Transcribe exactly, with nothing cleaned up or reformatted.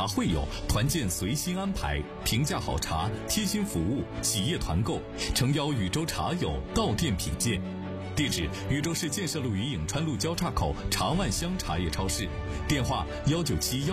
茶会友团建随心安排，平价好茶，贴心服务，企业团购，诚邀禹州茶友到店品鉴。地址：禹州市建设路与颍川路交叉口茶万乡茶叶超市，电话：幺九七幺